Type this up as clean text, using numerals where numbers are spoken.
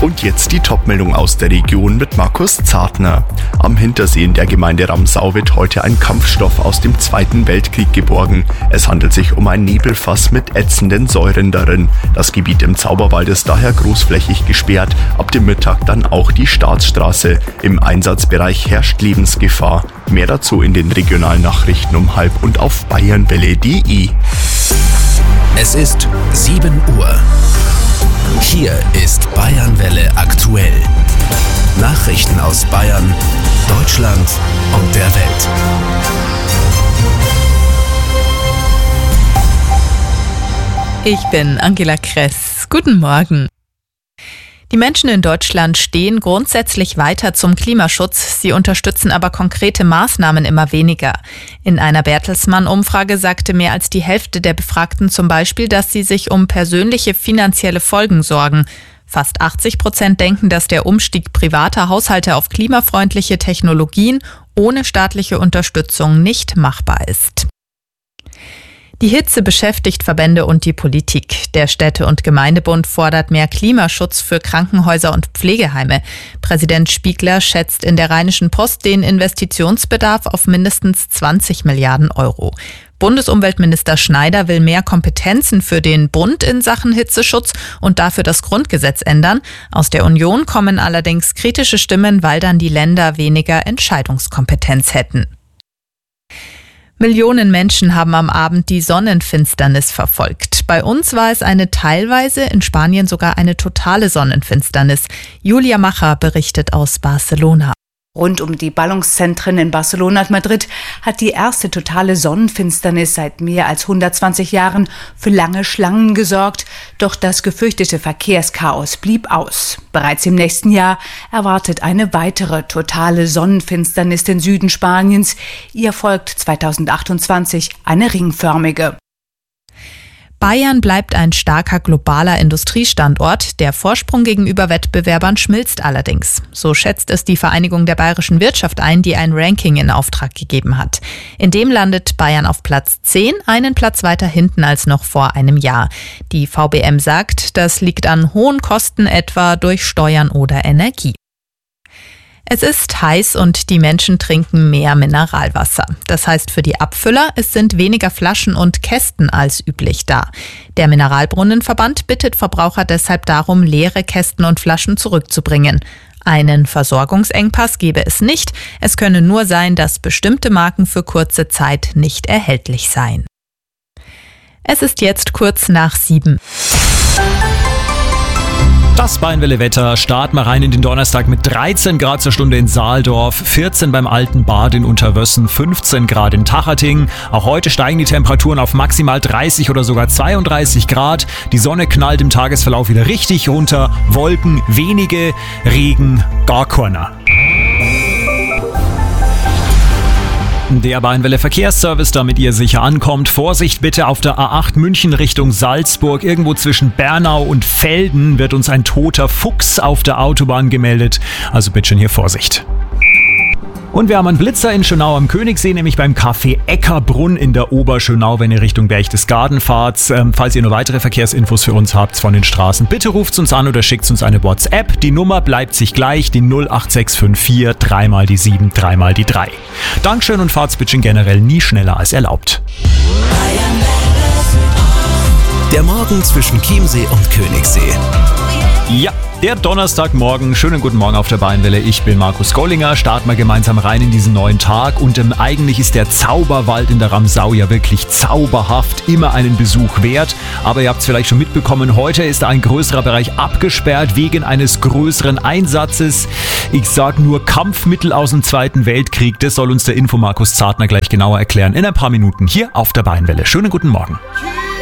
Und jetzt die Topmeldung aus der Region mit Markus Zartner. Am Hintersee in der Gemeinde Ramsau wird heute ein Kampfstoff aus dem Zweiten Weltkrieg geborgen. Es handelt sich um ein Nebelfass mit ätzenden Säuren darin. Das Gebiet im Zauberwald ist daher großflächig gesperrt. Ab dem Mittag dann auch die Staatsstraße. Im Einsatzbereich herrscht Lebensgefahr. Mehr dazu in den regionalen Nachrichten um 12:30 und auf bayernwelle.de. Es ist 7 Uhr. Hier ist Bayernwelle aktuell. Nachrichten aus Bayern, Deutschland und der Welt. Ich bin Angela Kress. Guten Morgen. Die Menschen in Deutschland stehen grundsätzlich weiter zum Klimaschutz. Sie unterstützen aber konkrete Maßnahmen immer weniger. In einer Bertelsmann-Umfrage sagte mehr als die Hälfte der Befragten zum Beispiel, dass sie sich um persönliche finanzielle Folgen sorgen. Fast 80% denken, dass der Umstieg privater Haushalte auf klimafreundliche Technologien ohne staatliche Unterstützung nicht machbar ist. Die Hitze beschäftigt Verbände und die Politik. Der Städte- und Gemeindebund fordert mehr Klimaschutz für Krankenhäuser und Pflegeheime. Präsident Spiegler schätzt in der Rheinischen Post den Investitionsbedarf auf mindestens 20 Milliarden Euro. Bundesumweltminister Schneider will mehr Kompetenzen für den Bund in Sachen Hitzeschutz und dafür das Grundgesetz ändern. Aus der Union kommen allerdings kritische Stimmen, weil dann die Länder weniger Entscheidungskompetenz hätten. Millionen Menschen haben am Abend die Sonnenfinsternis verfolgt. Bei uns war es eine teilweise, in Spanien sogar eine totale Sonnenfinsternis. Julia Macher berichtet aus Barcelona. Rund um die Ballungszentren in Barcelona und Madrid hat die erste totale Sonnenfinsternis seit mehr als 120 Jahren für lange Schlangen gesorgt. Doch das gefürchtete Verkehrschaos blieb aus. Bereits im nächsten Jahr erwartet eine weitere totale Sonnenfinsternis den Süden Spaniens. Ihr folgt 2028 eine ringförmige. Bayern bleibt ein starker globaler Industriestandort. Der Vorsprung gegenüber Wettbewerbern schmilzt allerdings. So schätzt es die Vereinigung der bayerischen Wirtschaft ein, die ein Ranking in Auftrag gegeben hat. In dem landet Bayern auf Platz 10, einen Platz weiter hinten als noch vor einem Jahr. Die VBM sagt, das liegt an hohen Kosten, etwa durch Steuern oder Energie. Es ist heiß und die Menschen trinken mehr Mineralwasser. Das heißt für die Abfüller, es sind weniger Flaschen und Kästen als üblich da. Der Mineralbrunnenverband bittet Verbraucher deshalb darum, leere Kästen und Flaschen zurückzubringen. Einen Versorgungsengpass gebe es nicht. Es könne nur sein, dass bestimmte Marken für kurze Zeit nicht erhältlich seien. Es ist jetzt kurz nach 7. Das Bayernwelle-Wetter, starten wir rein in den Donnerstag mit 13 Grad zur Stunde in Saaldorf, 14 beim Alten Bad in Unterwössen, 15 Grad in Tachating. Auch heute steigen die Temperaturen auf maximal 30 oder sogar 32 Grad. Die Sonne knallt im Tagesverlauf wieder richtig runter, Wolken wenige, Regen gar keiner. Der Bayernwelle Verkehrsservice, damit ihr sicher ankommt. Vorsicht bitte auf der A8 München Richtung Salzburg. Irgendwo zwischen Bernau und Velden wird uns ein toter Fuchs auf der Autobahn gemeldet. Also bitte schön hier Vorsicht. Und wir haben einen Blitzer in Schönau am Königssee, nämlich beim Café Eckerbrunn in der Oberschönau, wenn ihr Richtung Berchtesgaden fahrt. Falls ihr noch weitere Verkehrsinfos für uns habt von den Straßen, bitte ruft uns an oder schickt uns eine WhatsApp. Die Nummer bleibt sich gleich, die 08654 3 mal die 7, 3 mal die 3. Dankeschön und fahrt's bitte generell nie schneller als erlaubt. Der Morgen zwischen Chiemsee und Königssee. Ja, der Donnerstagmorgen. Schönen guten Morgen auf der Bayernwelle. Ich bin Markus Gollinger. Starten wir gemeinsam rein in diesen neuen Tag. Und eigentlich ist der Zauberwald in der Ramsau ja wirklich zauberhaft, immer einen Besuch wert. Aber ihr habt es vielleicht schon mitbekommen, heute ist ein größerer Bereich abgesperrt wegen eines größeren Einsatzes. Ich sage nur Kampfmittel aus dem Zweiten Weltkrieg. Das soll uns der Info Markus Zartner gleich genauer erklären in ein paar Minuten hier auf der Bayernwelle. Schönen guten Morgen.